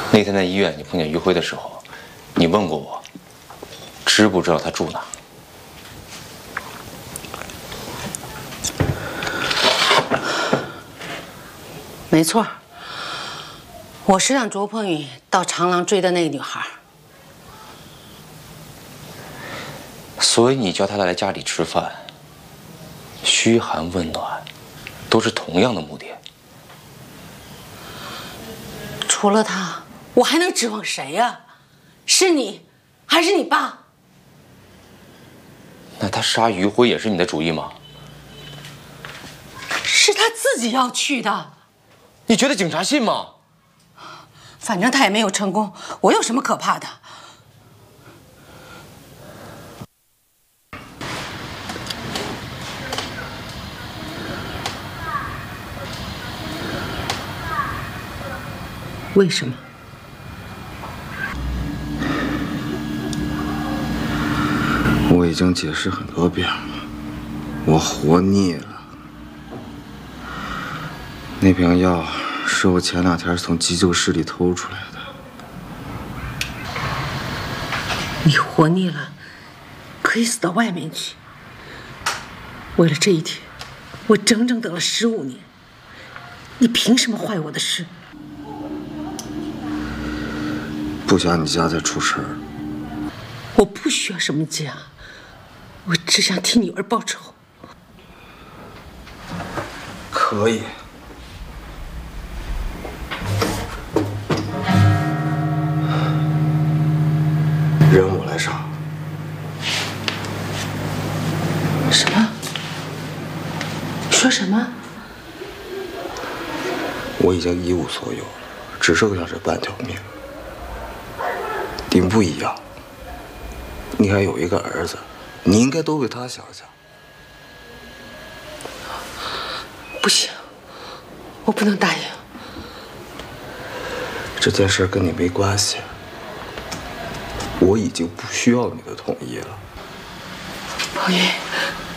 那天在医院你碰见于辉的时候，你问过我，知不知道他住哪？ 没错，我是让卓鹏宇到长廊追的那个女孩。 所以你叫他来家里吃饭，嘘寒问暖，都是同样的目的。 除了他，我还能指望谁呀？是你，还是你爸？ 那他杀于辉也是你的主意吗？ 是他自己要去的。 你觉得警察信吗？ 反正他也没有成功，我有什么可怕的？为什么？ 我已经解释很多遍了，我活腻了。那瓶药是我前2天从急救室里偷出来的。 你活腻了，可以死到外面去。为了这一天，我整整等了15年。你凭什么坏我的事？ 不想你家再出事儿。 我不需要什么家，我只想替女儿报仇。 可以。任务来上。 什么？你说什么？ 我已经一无所有了，只剩下这半条命。你不一样，你还有一个儿子，你应该多为他想想。 不行，我不能答应。 这件事跟你没关系，我已经不需要你的同意了。 彭宇，